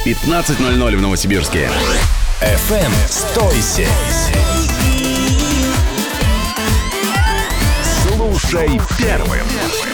15:00 в Новосибирске. FM 107. Слушай первым.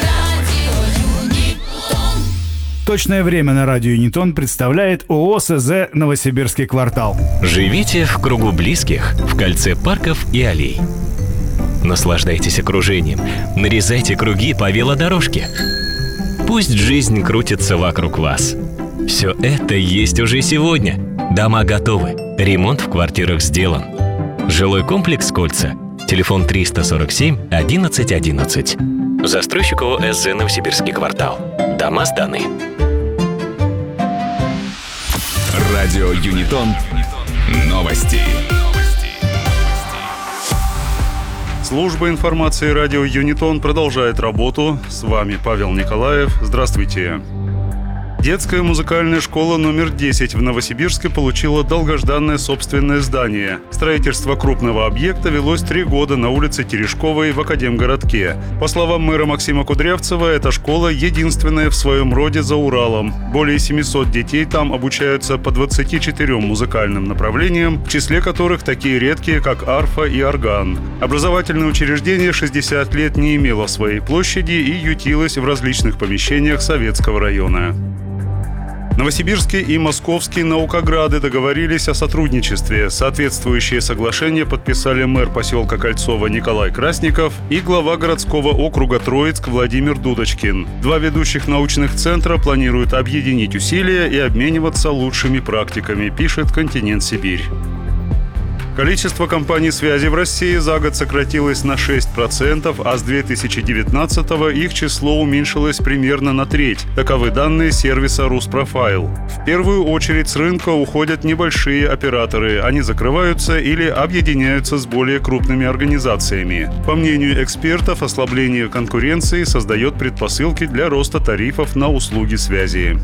Точное время на радио Юнитон представляет ООО СЗ «Новосибирский квартал». Живите в кругу близких, в кольце парков и аллей. Наслаждайтесь окружением, нарезайте круги по велодорожке. Пусть жизнь крутится вокруг вас. Все это есть уже сегодня. Дома готовы, ремонт в квартирах сделан. Жилой комплекс «Кольца». Телефон 347 11 11. Застройщик ООО СЗ «Новосибирский квартал». Дома сданы. Радио Юнитон. Новости. Служба информации радио Юнитон продолжает работу. С вами Павел Николаев. Здравствуйте. Детская музыкальная школа номер 10 в Новосибирске получила долгожданное собственное здание. Строительство крупного объекта велось 3 года на улице Терешковой в Академгородке. По словам мэра Максима Кудрявцева, эта школа единственная в своем роде за Уралом. Более 700 детей там обучаются по 24 музыкальным направлениям, в числе которых такие редкие, как арфа и орган. Образовательное учреждение 60 лет не имело своей площади и ютилось в различных помещениях Советского района. Новосибирский и Московский наукограды договорились о сотрудничестве. Соответствующие соглашения подписали мэр поселка Кольцово Николай Красников и глава городского округа Троицк Владимир Дудочкин. Два ведущих научных центра планируют объединить усилия и обмениваться лучшими практиками, пишет «Континент Сибирь». Количество компаний связи в России за год сократилось на 6%, а с 2019-го их число уменьшилось примерно на треть. Таковы данные сервиса «Руспрофайл». В первую очередь с рынка уходят небольшие операторы. Они закрываются или объединяются с более крупными организациями. По мнению экспертов, ослабление конкуренции создает предпосылки для роста тарифов на услуги связи.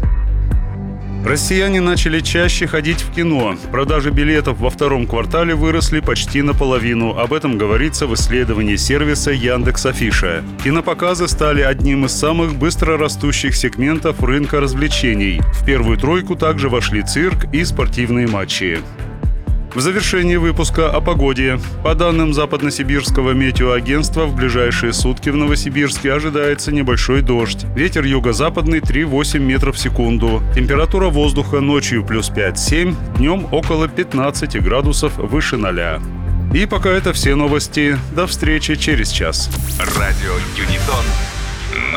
Россияне начали чаще ходить в кино. Продажи билетов во втором квартале выросли почти наполовину. Об этом говорится в исследовании сервиса Яндекс.Афиша. Кинопоказы стали одним из самых быстро растущих сегментов рынка развлечений. В первую тройку также вошли цирк и спортивные матчи. В завершении выпуска о погоде. По данным Западносибирского метеоагентства, в ближайшие сутки в Новосибирске ожидается небольшой дождь. Ветер юго-западный 3,8 метров в секунду. Температура воздуха ночью плюс 5-7, днем около 15 градусов выше 0. И пока это все новости. До встречи через час. Радио Юнитон.